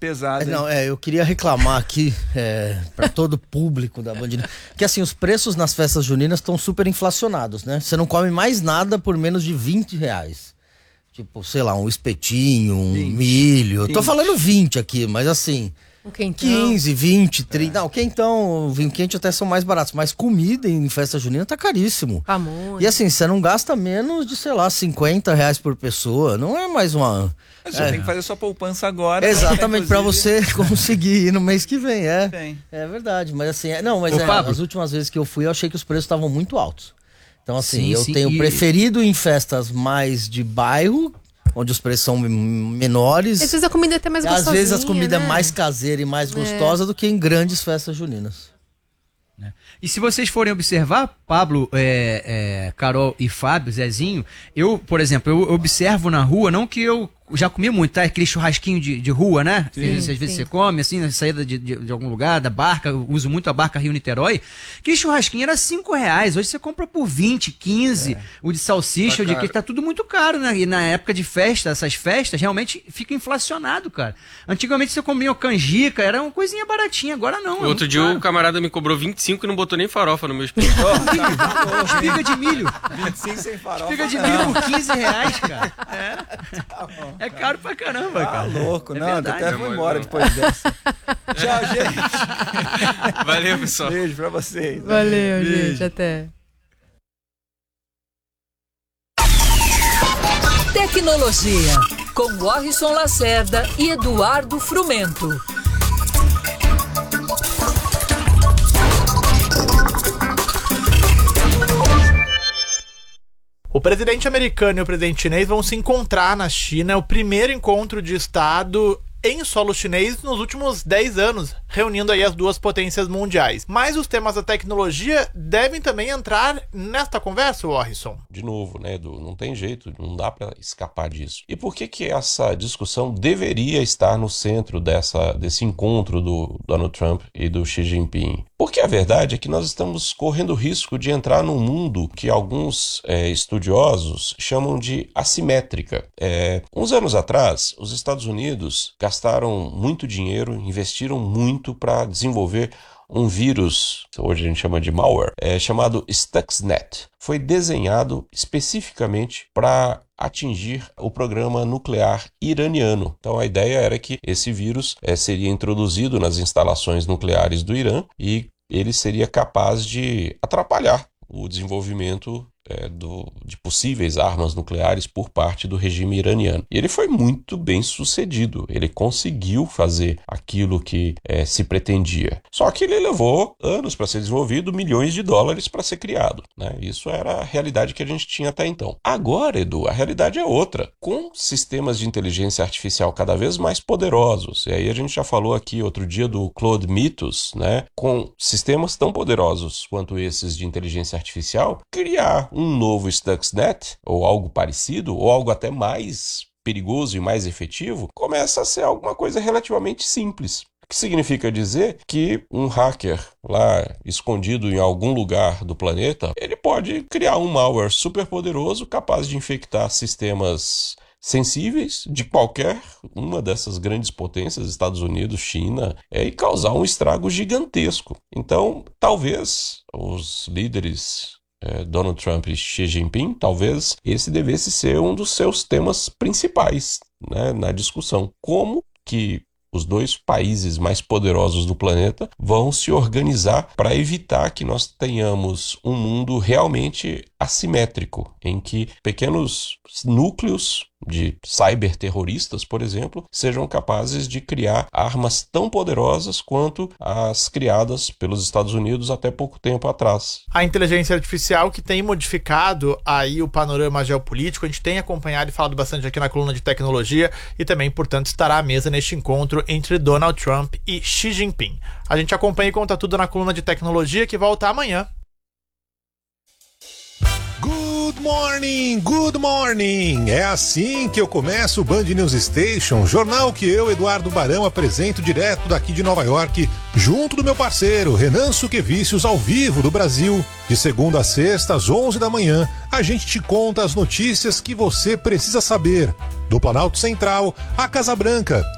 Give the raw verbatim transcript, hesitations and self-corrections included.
pesada. É, não, é, eu queria reclamar aqui é, para todo o público da Band News, que assim, os preços nas festas juninas estão super inflacionados, né? Você não come mais nada por menos de vinte reais. Tipo, sei lá, um espetinho, um vinte, milho. vinte. Tô falando vinte aqui, mas assim... O quentão. quinze, vinte, trinta. É. Não, quentão, vinho quente até são mais baratos. Mas comida em festa junina tá caríssimo. Pamonha. E assim, você não gasta menos de, sei lá, cinquenta reais por pessoa. Não é mais uma... Mas você é. tem que fazer sua poupança agora. Exatamente, né? pra você conseguir ir no mês que vem. É, Tem. é verdade. Mas assim, é, não, mas Ô, é, Pablo. as últimas vezes que eu fui, eu achei que os preços estavam muito altos. Então assim, Sim, eu sim, tenho e- preferido em festas mais de bairro, onde os preços são menores. Às vezes a comida é até mais Às gostosinha, vezes as comidas né? é mais caseira e mais gostosa do que em grandes festas juninas. E se vocês forem observar, Pablo, é, é, Carol e Fábio, Zezinho, eu, por exemplo, eu observo na rua, não que eu já comi muito, tá? Aquele churrasquinho de, de rua, né? Sim, Que às vezes sim. você come, assim, na saída de, de, de algum lugar, da barca, eu uso muito a barca Rio-Niterói. Que churrasquinho era cinco reais, hoje você compra por vinte, quinze, é. O de salsicha, Tá o de caro. que tá tudo muito caro, né? E na época de festa, essas festas, realmente fica inflacionado, cara. Antigamente você comia o canjica, era uma coisinha baratinha, agora não. é Outro muito dia caro. o camarada me cobrou vinte e cinco e não botou nem farofa no meu espeto. Espiga de milho. vinte e cinco sem farofa. Espiga de milho por quinze reais, cara. É, é caro pra caramba, Tá cara. louco, É não, verdade, até meu vou amor, embora não. depois dessa. Tchau, gente. Valeu, pessoal. Beijo pra vocês. Valeu, Beijo. gente. Até. Tecnologia, com Warrison Lacerda e Eduardo Frumento. O presidente americano e o presidente chinês vão se encontrar na China. É o primeiro encontro de Estado em solo chinês nos últimos dez anos, reunindo aí as duas potências mundiais. Mas os temas da tecnologia devem também entrar nesta conversa, Warrison. De novo, né, Edu? Não tem jeito, não dá para escapar disso. E por que que essa discussão deveria estar no centro dessa, desse encontro do Donald Trump e do Xi Jinping? Porque a verdade é que nós estamos correndo o risco de entrar num mundo que alguns é, estudiosos chamam de assimétrica. É, uns anos atrás, os Estados Unidos gastaram muito dinheiro, investiram muito para desenvolver um vírus, hoje a gente chama de malware, é, chamado Stuxnet. Foi desenhado especificamente para atingir o programa nuclear iraniano. Então a ideia era que esse vírus é, seria introduzido nas instalações nucleares do Irã e ele seria capaz de atrapalhar o desenvolvimento é, do, de possíveis armas nucleares por parte do regime iraniano. E ele foi muito bem sucedido. Ele conseguiu fazer aquilo que é, se pretendia. Só que ele levou anos para ser desenvolvido, milhões de dólares para ser criado, né? Isso era a realidade que a gente tinha até então. Agora, Edu, a realidade é outra. Com sistemas de inteligência artificial cada vez mais poderosos, e aí a gente já falou aqui outro dia do Claude Mythos, né? Com sistemas tão poderosos quanto esses de inteligência artificial, criar um novo Stuxnet, ou algo parecido, ou algo até mais perigoso e mais efetivo, começa a ser alguma coisa relativamente simples. O que significa dizer que um hacker lá escondido em algum lugar do planeta, ele pode criar um malware super poderoso capaz de infectar sistemas sensíveis de qualquer uma dessas grandes potências, Estados Unidos, China, é, e causar um estrago gigantesco. Então, talvez os líderes Donald Trump e Xi Jinping, talvez esse devesse ser um dos seus temas principais, né, na discussão. Como que os dois países mais poderosos do planeta vão se organizar para evitar que nós tenhamos um mundo realmente assimétrico, em que pequenos núcleos de cyberterroristas, por exemplo, sejam capazes de criar armas tão poderosas quanto as criadas pelos Estados Unidos até pouco tempo atrás. A inteligência artificial que tem modificado aí o panorama geopolítico, a gente tem acompanhado e falado bastante aqui na coluna de tecnologia e também, portanto, estará à mesa neste encontro entre Donald Trump e Xi Jinping. A gente acompanha e conta tudo na coluna de tecnologia que volta amanhã. Good morning, good morning! É assim que eu começo o Band News Station, jornal que eu, Eduardo Barão, apresento direto daqui de Nova York, junto do meu parceiro Renan Suquevicius, ao vivo do Brasil. De segunda a sexta, às onze da manhã, a gente te conta as notícias que você precisa saber. Do Planalto Central à Casa Branca,